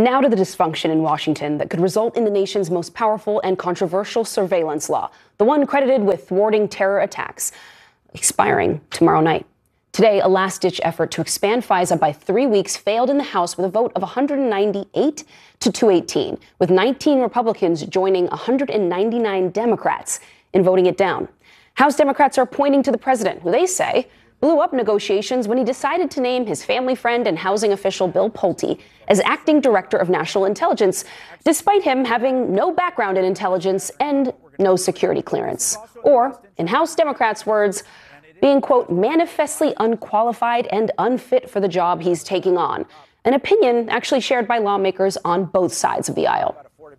Now to the dysfunction in Washington that could result in the nation's most powerful and controversial surveillance law, the one credited with thwarting terror attacks, expiring tomorrow night. Today, a last-ditch effort to expand FISA by 3 weeks failed in the House with a vote of 198 to 218, with 19 Republicans joining 199 Democrats in voting it down. House Democrats are pointing to the president, who they say blew up negotiations when he decided to name his family friend and housing official Bill Pulte as acting director of national intelligence, despite him having no background in intelligence and no security clearance. Or, in House Democrats' words, being, quote, manifestly unqualified and unfit for the job he's taking on. An opinion actually shared by lawmakers on both sides of the aisle.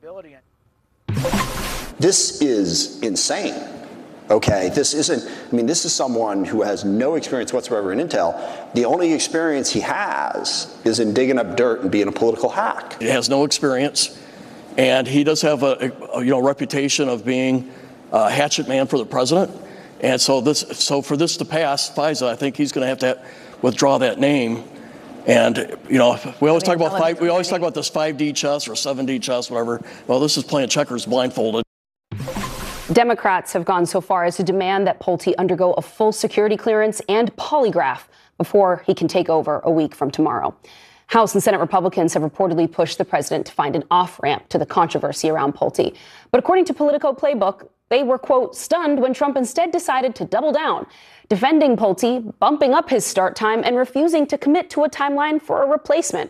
This is insane. Okay, this is someone who has no experience whatsoever in intel. The only experience he has is in digging up dirt and being a political hack. He has no experience, and he does have a reputation of being a hatchet man for the president. And so for this to pass FISA, I think he's going to have to withdraw that name. And we always talk about this 5D chess or 7D chess, whatever. Well, this is playing checkers blindfolded. Democrats have gone so far as to demand that Pulte undergo a full security clearance and polygraph before he can take over a week from tomorrow. House and Senate Republicans have reportedly pushed the president to find an off-ramp to the controversy around Pulte. But according to Politico Playbook, they were, quote, stunned when Trump instead decided to double down, defending Pulte, bumping up his start time, and refusing to commit to a timeline for a replacement.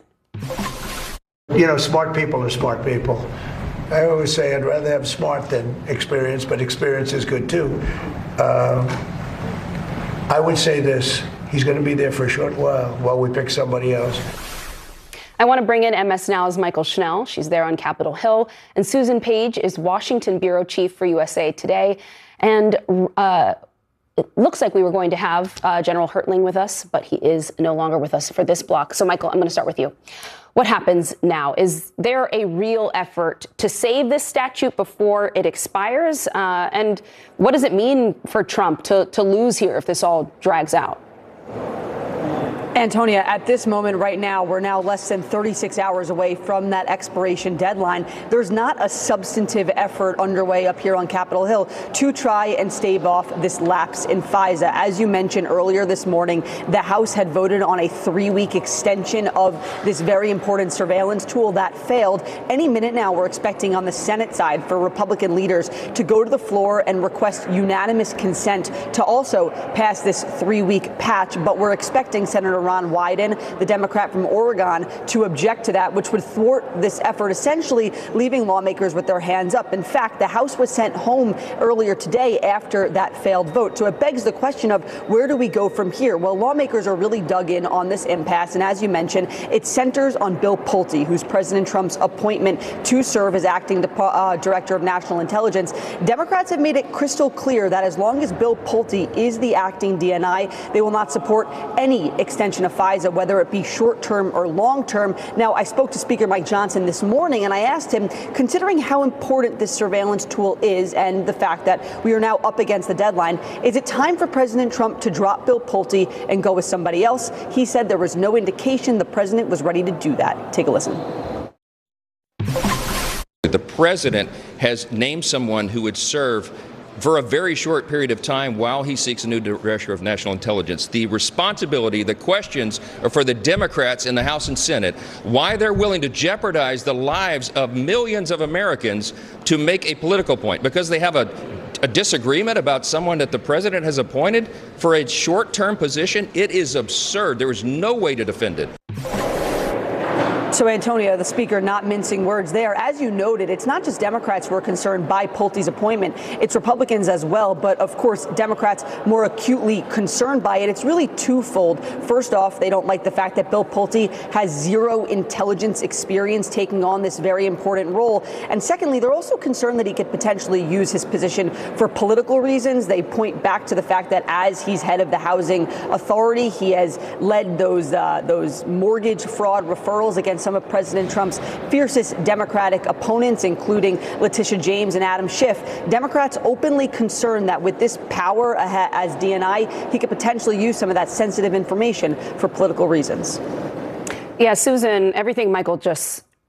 Smart people are smart people. I always say I'd rather have smart than experience, but experience is good too. I would say this, he's going to be there for a short while we pick somebody else. I want to bring in MS Now's Michael Schnell. She's there on Capitol Hill. And Susan Page is Washington Bureau Chief for USA Today. And it looks like we were going to have General Hertling with us, but he is no longer with us for this block. So, Michael, I'm going to start with you. What happens now? Is there a real effort to save this statute before it expires? And what does it mean for Trump to lose here if this all drags out? Antonia, at this moment right now, we're now less than 36 hours away from that expiration deadline. There's not a substantive effort underway up here on Capitol Hill to try and stave off this lapse in FISA. As you mentioned earlier this morning, the House had voted on a 3-week extension of this very important surveillance tool that failed. Any minute now, we're expecting on the Senate side for Republican leaders to go to the floor and request unanimous consent to also pass this 3-week patch. But we're expecting Senator Ron Wyden, the Democrat from Oregon, to object to that, which would thwart this effort, essentially leaving lawmakers with their hands up. In fact, the House was sent home earlier today after that failed vote. So it begs the question of where do we go from here? Well, lawmakers are really dug in on this impasse. And as you mentioned, it centers on Bill Pulte, who's President Trump's appointment to serve as acting director of national intelligence. Democrats have made it crystal clear that as long as Bill Pulte is the acting DNI, they will not support any extension of FISA, whether it be short-term or long-term. Now, I spoke to Speaker Mike Johnson this morning, and I asked him, considering how important this surveillance tool is and the fact that we are now up against the deadline, is it time for President Trump to drop Bill Pulte and go with somebody else? He said there was no indication the president was ready to do that. Take a listen. The president has named someone who would serve for a very short period of time while he seeks a new director of national intelligence. The responsibility, the questions are for the Democrats in the House and Senate, why they're willing to jeopardize the lives of millions of Americans to make a political point, because they have a disagreement about someone that the president has appointed for a short-term position. It is absurd. There is no way to defend it. So, Antonia, the speaker not mincing words there. As you noted, it's not just Democrats who are concerned by Pulte's appointment. It's Republicans as well. But, of course, Democrats more acutely concerned by it. It's really twofold. First off, they don't like the fact that Bill Pulte has zero intelligence experience taking on this very important role. And secondly, they're also concerned that he could potentially use his position for political reasons. They point back to the fact that as he's head of the Housing Authority, he has led those mortgage fraud referrals against some of President Trump's fiercest Democratic opponents, including Letitia James and Adam Schiff. Democrats openly concerned that with this power as DNI, he could potentially use some of that sensitive information for political reasons. Yeah, Susan, everything Michael just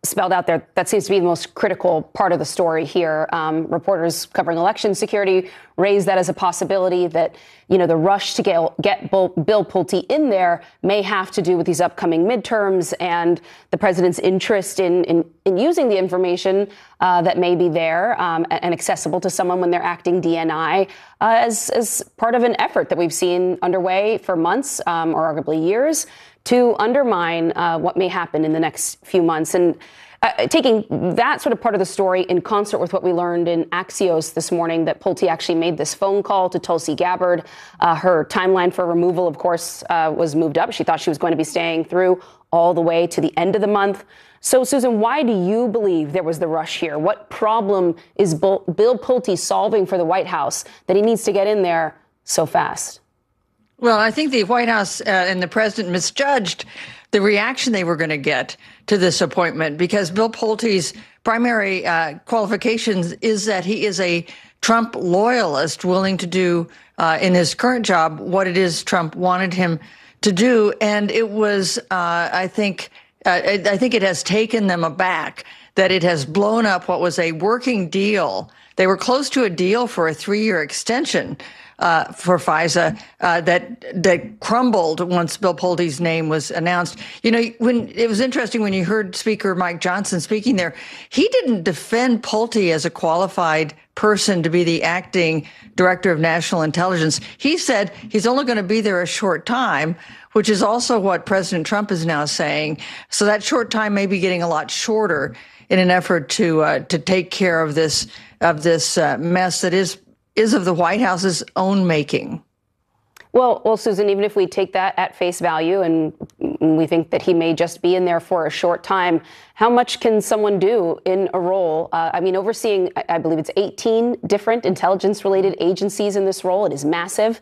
spelled out there, that seems to be the most critical part of the story here. Reporters covering election security raised that as a possibility that, the rush to get Bill Pulte in there may have to do with these upcoming midterms and the president's interest in using the information that may be there and accessible to someone when they're acting DNI as part of an effort that we've seen underway for months or arguably years to undermine what may happen in the next few months. And taking that sort of part of the story in concert with what we learned in Axios this morning, that Pulte actually made this phone call to Tulsi Gabbard. Her timeline for removal, of course, was moved up. She thought she was going to be staying through all the way to the end of the month. So, Susan, why do you believe there was the rush here? What problem is Bill Pulte solving for the White House that he needs to get in there so fast? Well, I think the White House and the president misjudged the reaction they were going to get to this appointment, because Bill Pulte's primary qualifications is that he is a Trump loyalist, willing to do in his current job what it is Trump wanted him to do. And it was, I think it has taken them aback that it has blown up what was a working deal. They were close to a deal for a 3-year extension for FISA that crumbled once Bill Pulte's name was announced. When it was interesting when you heard Speaker Mike Johnson speaking there, he didn't defend Pulte as a qualified person to be the acting director of national intelligence. He said he's only going to be there a short time, which is also what President Trump is now saying. So that short time may be getting a lot shorter in an effort to take care of this mess that is of the White House's own making. Well, Susan, even if we take that at face value and we think that he may just be in there for a short time, how much can someone do in a role? Overseeing, I believe it's 18 different intelligence-related agencies in this role. It is massive.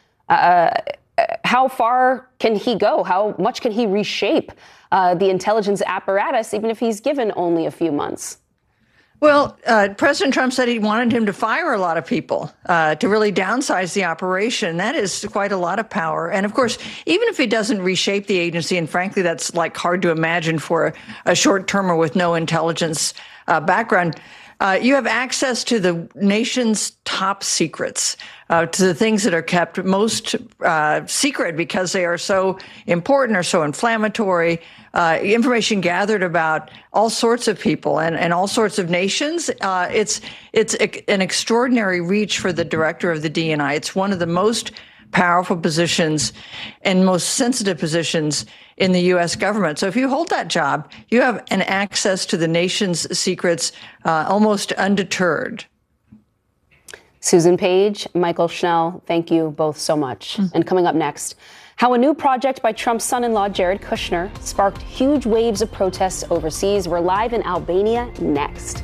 How far can he go? How much can he reshape the intelligence apparatus, even if he's given only a few months? Well, President Trump said he wanted him to fire a lot of people to really downsize the operation. That is quite a lot of power. And of course, even if he doesn't reshape the agency, and frankly, that's like hard to imagine for a short-termer with no intelligence background, you have access to the nation's top secrets, to the things that are kept most secret because they are so important or so inflammatory, information gathered about all sorts of people and all sorts of nations. It's an extraordinary reach for the director of the DNI. It's one of the most powerful positions and most sensitive positions in the U.S. government. So if you hold that job, you have an access to the nation's secrets almost undeterred. Susan Page, Michael Schnell, thank you both so much. And coming up next, how a new project by Trump's son-in-law, Jared Kushner, sparked huge waves of protests overseas. We're live in Albania next.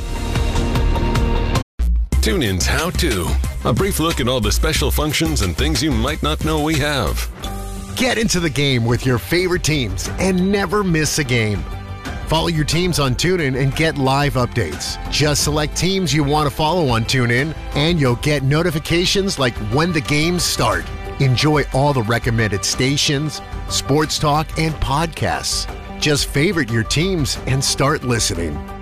Tune in's How To, a brief look at all the special functions and things you might not know we have. Get into the game with your favorite teams and never miss a game. Follow your teams on TuneIn and get live updates. Just select teams you want to follow on TuneIn, and you'll get notifications like when the games start. Enjoy all the recommended stations, sports talk, and podcasts. Just favorite your teams and start listening.